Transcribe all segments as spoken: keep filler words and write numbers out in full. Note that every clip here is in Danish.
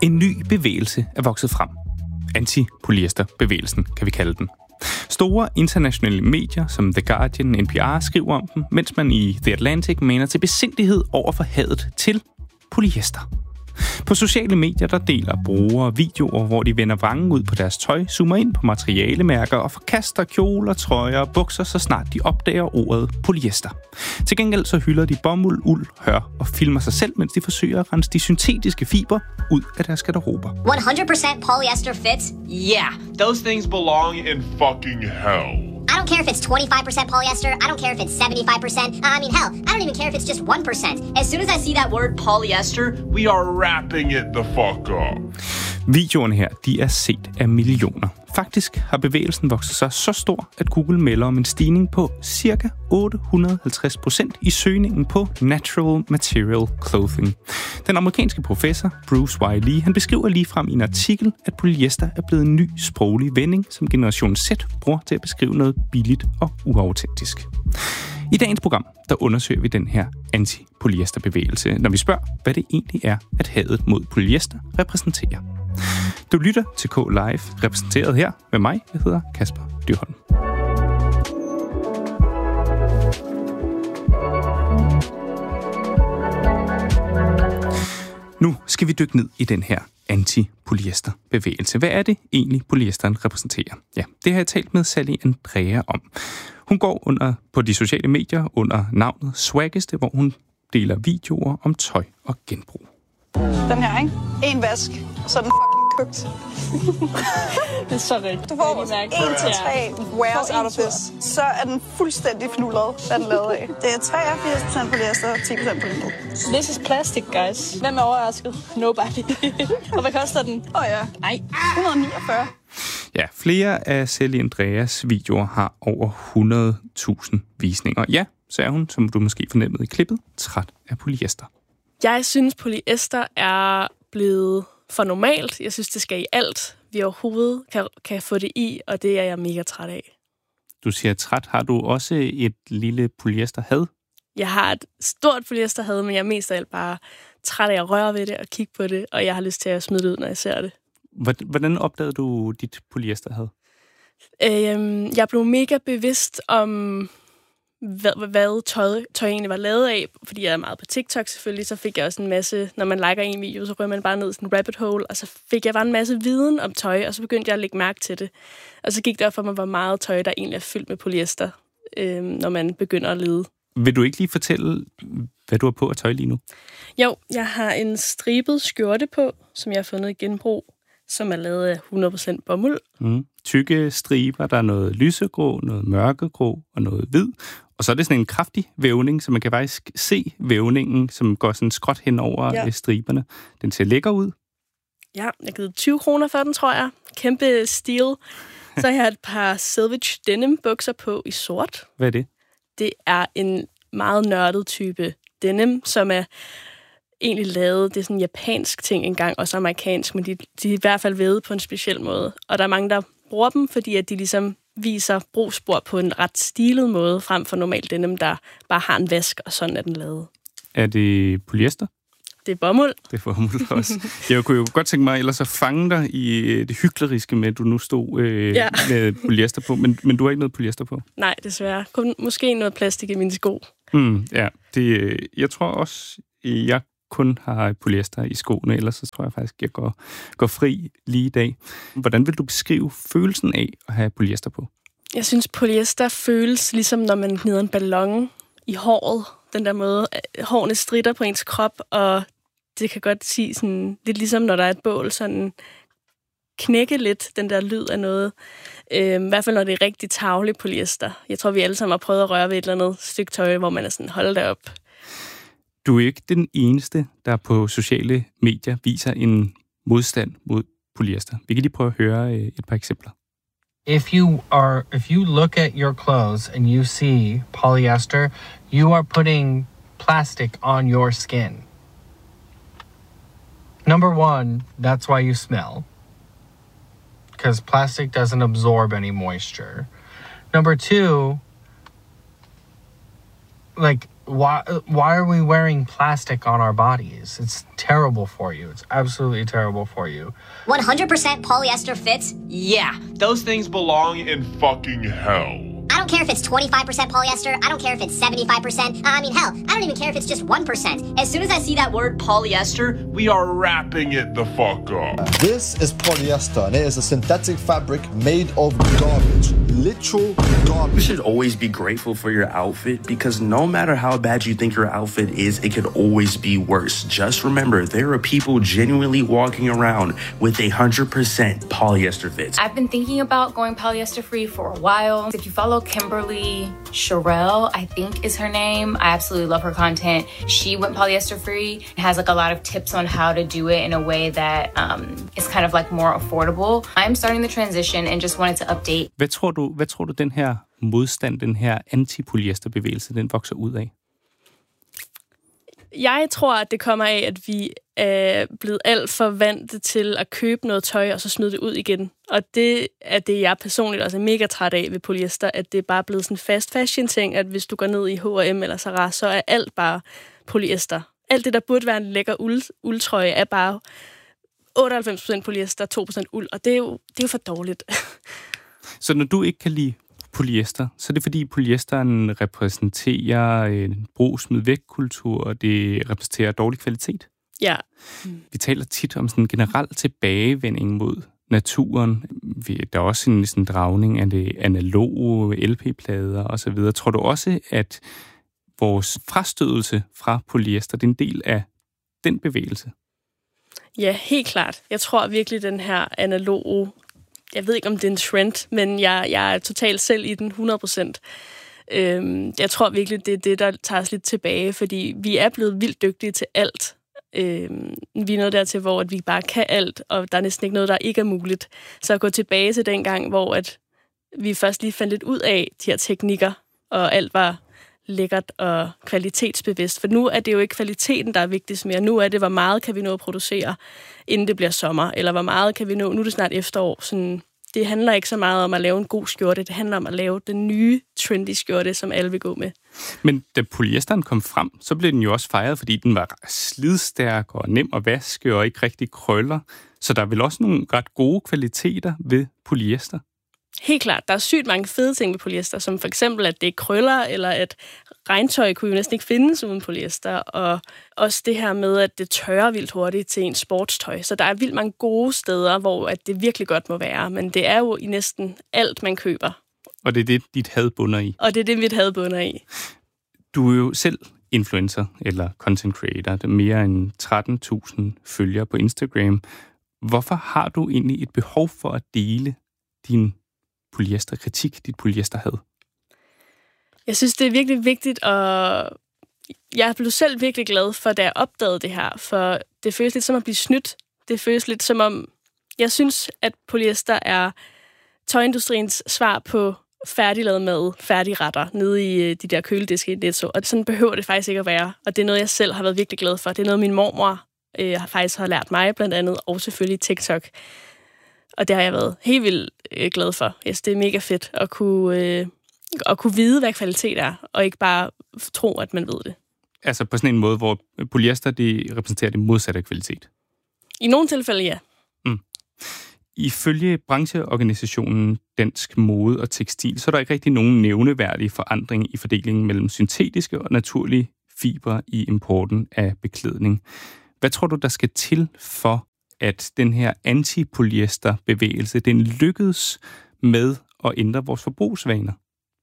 En ny bevægelse er vokset frem. Anti-polyester-bevægelsen, kan vi kalde den. Store internationale medier som The Guardian og N P R skriver om dem, mens man i The Atlantic maner til besindighed over for hadet til polyester. På sociale medier, der deler brugere videoer, hvor de vender vrangen ud på deres tøj, zoomer ind på materialemærker og forkaster kjoler, trøjer og bukser, så snart de opdager ordet polyester. Til gengæld så hylder de bomuld, uld, hør og filmer sig selv, mens de forsøger at rense de syntetiske fiber ud af deres garderober. one hundred percent polyester fits? Yeah, those things belong in fucking hell. I don't care if it's twenty-five percent polyester. I don't care if it's seventy-five percent. I mean, hell, I don't even care if it's just one percent. As soon as I see that word polyester, we are wrapping it the fuck up. Videoerne her, de er set af millioner. Faktisk har bevægelsen vokset sig så stor, at Google melder om en stigning på ca. otte hundrede og halvtreds procent i søgningen på natural material clothing. Den amerikanske professor Bruce Y. Lee, han beskriver ligefrem i en artikel, at polyester er blevet en ny sproglig vending, som generation Z bruger til at beskrive noget billigt og uautentisk. I dagens program, der undersøger vi den her anti-polyester-bevægelse, når vi spørger, hvad det egentlig er, at hadet mod polyester repræsenterer. Du lytter til K Live, repræsenteret her med mig. Jeg hedder Kasper Dyrholm. Nu skal vi dykke ned i den her anti-polyester-bevægelse. Hvad er det egentlig, polyesteren repræsenterer? Ja, det har jeg talt med Sally Andrea om. Hun går under på de sociale medier under navnet Swaggeste, hvor hun deler videoer om tøj og genbrug. Den her, ikke? En vask, så er den fucking købt. Det er så rigtigt. Du får en til tre wears out of this, så er den fuldstændig fnullet, hvad den lavet af. Det er treogfirs procent polyester og ti procent polyester. This is plastic, guys. Hvem er overrasket? Nobody. Og hvad koster den? Åh oh, ja. Nej. et hundrede og niogfyrre. Ja, flere af Sally Andreas videoer har over hundrede tusind visninger. Ja, så er hun, som du måske fornemmede i klippet, træt af polyester. Jeg synes, polyester er blevet for normalt. Jeg synes, det skal i alt, vi overhovedet kan, kan få det i, og det er jeg mega træt af. Du siger træt. Har du også et lille polyesterhad? Jeg har et stort polyesterhad, men jeg er mest af alt bare træt af at røre ved det og kigge på det, og jeg har lyst til at smide det ud, når jeg ser det. Hvordan opdagede du dit polyesterhad? Øhm, jeg blev mega bevidst om, hvad, hvad tøj, tøj egentlig var lavet af, fordi jeg er meget på TikTok selvfølgelig, så fik jeg også en masse, når man liker en video, så rører man bare ned i sådan en rabbit hole, og så fik jeg bare en masse viden om tøj, og så begyndte jeg at lægge mærke til det. Og så gik det op for mig, hvor meget tøj, der egentlig er fyldt med polyester, øhm, når man begynder at lede. Vil du ikke lige fortælle, hvad du har på af tøj lige nu? Jo, jeg har en stribet skjorte på, som jeg har fundet i genbrug, som er lavet af hundrede procent bomuld. Mm. Tykke striber, der er noget lysegrå, noget mørkegrå og noget hvid. Og så er det sådan en kraftig vævning, så man kan faktisk se vævningen, som går sådan skråt hen over ja. striberne. Den ser lækker ud. Ja, jeg har givet tyve kroner for den, tror jeg. Kæmpe stil. Så har jeg et par Selvage Denim bukser på i sort. Hvad er det? Det er en meget nørdet type denim, som er egentlig lavet, det er sådan en japansk ting engang, også amerikansk, men de, de er i hvert fald vævet på en speciel måde. Og der er mange, der bruger dem, fordi at de ligesom viser brugsspor på en ret stilet måde, frem for normalt denim, der bare har en vask, og sådan er den lavet. Er det polyester? Det er bomuld. Det er bomuld også. Jeg kunne jo godt tænke mig ellers at fange dig i det hykleriske med, at du nu stod øh, ja. med polyester på, men, men du har ikke noget polyester på? Nej, desværre. Kun måske noget plastik i mine sko. Mm, ja, det, jeg tror også, jeg kun har polyester i skoene, ellers så tror jeg faktisk, jeg går, går fri lige i dag. Hvordan vil du beskrive følelsen af at have polyester på? Jeg synes, polyester føles ligesom, når man gnider en ballon i håret. Den der måde, hårene stritter på ens krop, og det kan godt sige sådan, lidt ligesom, når der er et bål, sådan knække lidt den der lyd af noget. Øh, I hvert fald, når det er rigtig tarveligt polyester. Jeg tror, vi alle sammen har prøvet at røre ved et eller andet stykke tøj, hvor man er sådan, hold da op. Du er ikke den eneste, der på sociale medier viser en modstand mod polyester. Vi kan lige prøve at høre et par eksempler. If you are, if you look at your clothes and you see polyester, you are putting plastic on your skin. Number one, that's why you smell. Because plastic doesn't absorb any moisture. Number two, like, why why are we wearing plastic on our bodies? It's terrible for you. It's absolutely terrible for you. one hundred percent polyester fits? Yeah, those things belong in In fucking hell. I don't care if it's twenty-five percent polyester. I don't care if it's seventy-five percent. I mean, hell, I don't even care if it's just one percent. As soon as I see that word polyester, We are wrapping it the fuck up. This is polyester, and it is a synthetic fabric made of garbage. Literal garbage. You should always be grateful for your outfit because no matter how bad you think your outfit is, it could always be worse. Just remember, there are people genuinely walking around with a one hundred percent polyester fits. I've been thinking about going polyester free for a while. If you follow Kimberly Sherrill, I think is her name. I absolutely love her content. She went polyester free and has like a lot of tips on how to do it in a way that um, is kind of like more affordable. I'm starting the transition and just wanted to update. Hvad tror du, hvad tror du den her modstand, den her anti-polyesterbevægelse, den vokser ud af? Jeg tror, at det kommer af, at vi er blevet alt for vant til at købe noget tøj, og så smide det ud igen. Og det er det, jeg personligt også er mega træt af ved polyester, at det er bare blevet sådan en fast fashion-ting, at hvis du går ned i H og M eller Zara, så er alt bare polyester. Alt det, der burde være en lækker uld, uldtrøje, er bare otteoghalvfems procent polyester, to procent uld, og det er jo, det er jo for dårligt. Så når du ikke kan lide polyester, så er det fordi polyesteren repræsenterer en brug-smid-væk-kultur, og det repræsenterer dårlig kvalitet? Ja. Mm. Vi taler tit om sådan en generel tilbagevending mod naturen. Der er også en sådan dragning af det analoge L P-plader osv. Tror du også, at vores frastødelse fra polyester, det er en del af den bevægelse? Ja, helt klart. Jeg tror virkelig, den her analoge, jeg ved ikke, om det er en trend, men jeg, jeg er totalt selv i den hundrede procent. Øhm, jeg tror virkelig, det er det, der tager os lidt tilbage, fordi vi er blevet vildt dygtige til alt. Øhm, vi er nået dertil, hvor at vi bare kan alt, og der er næsten ikke noget, der ikke er muligt. Så at gå tilbage til den gang, hvor at vi først lige fandt lidt ud af de her teknikker, og alt var lækkert og kvalitetsbevidst. For nu er det jo ikke kvaliteten, der er vigtigst mere. Nu er det, hvor meget kan vi nå at producere, inden det bliver sommer, eller hvor meget kan vi nå, nu er det snart efterår. Sådan, det handler ikke så meget om at lave en god skjorte, det handler om at lave den nye trendy skjorte, som alle vil gå med. Men da polyesteren kom frem, så blev den jo også fejret, fordi den var slidstærk og nem at vaske og ikke rigtig krøller. Så der er vel også nogle ret gode kvaliteter ved polyester? Helt klart. Der er sygt mange fede ting ved polyester, som for eksempel, at det er krøller, eller at regntøj kunne jo næsten ikke findes uden polyester, og også det her med, at det tørrer vildt hurtigt til en sportstøj. Så der er vildt mange gode steder, hvor at det virkelig godt må være, men det er jo i næsten alt, man køber. Og det er det, dit had bunder i? Og det er det, mit had bunder i. Du er jo selv influencer eller content creator. Det er mere end tretten tusind følgere på Instagram. Hvorfor har du egentlig et behov for at dele din polyesterkritik, dit polyesterhad? Jeg synes, det er virkelig vigtigt, og jeg blev selv virkelig glad for, da jeg opdagede det her, for det føles lidt som at blive snydt. Det føles lidt som om, jeg synes, at polyester er tøjindustriens svar på færdiglavet mad, færdigretter, nede i de der kølediske i Netto. Og sådan behøver det faktisk ikke at være. Og det er noget, jeg selv har været virkelig glad for. Det er noget, min mormor øh, faktisk har lært mig, blandt andet, og selvfølgelig TikTok. Og det har jeg været helt vildt øh, glad for. Yes, det er mega fedt at kunne, øh, at kunne vide, hvad kvalitet er, og ikke bare tro, at man ved det. Altså på sådan en måde, hvor polyester de repræsenterer det modsatte af kvalitet? I nogle tilfælde, ja. Mm. Ifølge brancheorganisationen Dansk Mode og Tekstil, så er der ikke rigtig nogen nævneværdige forandring i fordelingen mellem syntetiske og naturlige fibre i importen af beklædning. Hvad tror du, der skal til for, at den her anti-polyester-bevægelse, den lykkedes med at ændre vores forbrugsvaner?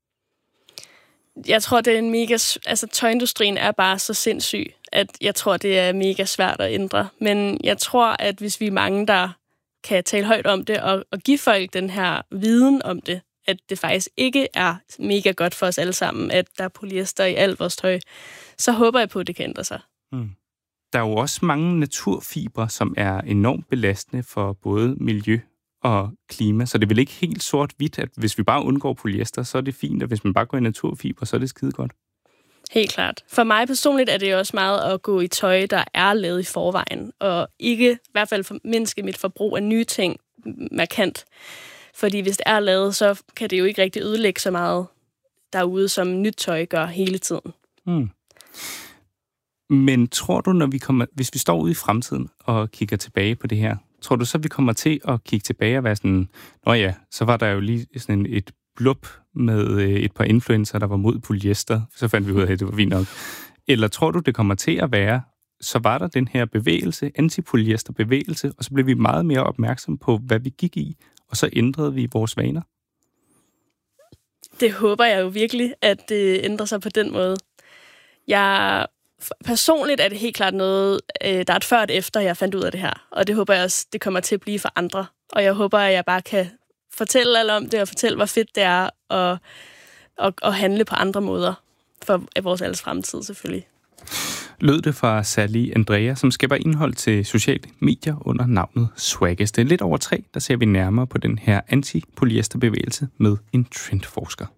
Jeg tror, det er en mega... Altså, tøjindustrien er bare så sindssyg, at jeg tror, det er mega svært at ændre. Men jeg tror, at hvis vi er mange, der kan tale højt om det, og, og give folk den her viden om det, at det faktisk ikke er mega godt for os alle sammen, at der er polyester i alt vores tøj, så håber jeg på, at det kan ændre sig. Mm. Der er jo også mange naturfibre, som er enormt belastende for både miljø og klima, så det er vel ikke helt sort-hvidt, at hvis vi bare undgår polyester, så er det fint, og hvis man bare går i naturfibre, så er det skide godt. Helt klart. For mig personligt er det også meget at gå i tøj, der er lavet i forvejen, og ikke i hvert fald formindske mit forbrug af nye ting markant. Fordi hvis det er lavet, så kan det jo ikke rigtig ødelægge så meget derude, som nyt tøj gør hele tiden. Mm. Men tror du, når vi kommer, hvis vi står ude i fremtiden og kigger tilbage på det her, tror du så, vi kommer til at kigge tilbage og være sådan, nå ja, så var der jo lige sådan et blub med et par influencer, der var mod polyester, så fandt vi ud af, at det var fint nok. Eller tror du, det kommer til at være, så var der den her bevægelse, anti-polyester-bevægelse, og så blev vi meget mere opmærksom på, hvad vi gik i, og så ændrede vi vores vaner? Det håber jeg jo virkelig, at det ændrer sig på den måde. Jeg personligt er det helt klart noget, der er et før og et efter, jeg fandt ud af det her. Og det håber jeg også, det kommer til at blive for andre. Og jeg håber, at jeg bare kan fortælle alle om det, og fortælle, hvor fedt det er, og, og, og handle på andre måder for vores alles fremtid selvfølgelig. Lød det fra Sally Andrea, som skaber indhold til sociale medier under navnet Swaggest. Lidt over tre, der ser vi nærmere på den her anti-polyester-bevægelse med en trendforsker.